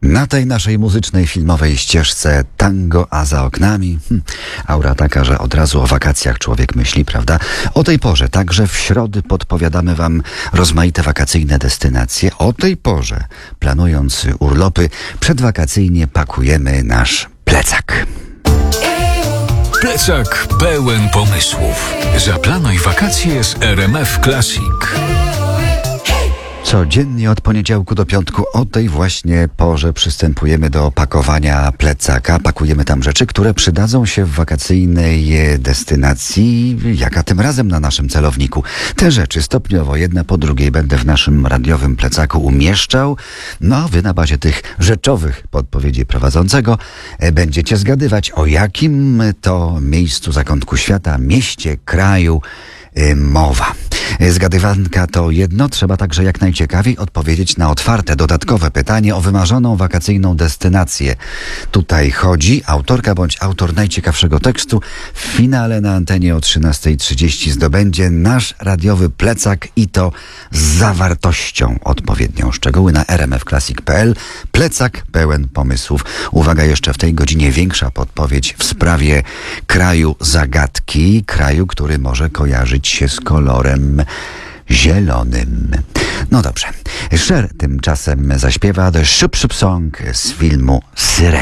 Na tej naszej muzycznej, filmowej ścieżce tango, a za oknami aura taka, że od razu o wakacjach człowiek myśli, prawda? O tej porze, także w środy podpowiadamy wam rozmaite wakacyjne destynacje. O tej porze, planując urlopy, przedwakacyjnie pakujemy nasz plecak. Plecak pełen pomysłów. Zaplanuj wakacje z RMF Classic. Codziennie od poniedziałku do piątku o tej właśnie porze przystępujemy do pakowania plecaka. Pakujemy tam rzeczy, które przydadzą się w wakacyjnej destynacji, jaka tym razem na naszym celowniku. Te rzeczy stopniowo, jedna po drugiej, będę w naszym radiowym plecaku umieszczał. No a wy na bazie tych rzeczowych podpowiedzi prowadzącego będziecie zgadywać, o jakim to miejscu, zakątku świata, mieście, kraju mowa. Zgadywanka to jedno, trzeba także jak najciekawiej odpowiedzieć na otwarte, dodatkowe pytanie o wymarzoną wakacyjną destynację. Tutaj chodzi. Autorka bądź autor najciekawszego tekstu w finale na antenie o 13:30 zdobędzie nasz radiowy plecak i to z zawartością odpowiednią. Szczegóły na rmfclassic.pl. Plecak pełen pomysłów. Uwaga, jeszcze w tej godzinie większa podpowiedź w sprawie kraju zagadki, kraju, który może kojarzyć się z kolorem zielonym. No dobrze. Cher tymczasem zaśpiewa The Shup Shup Song z filmu Syrena.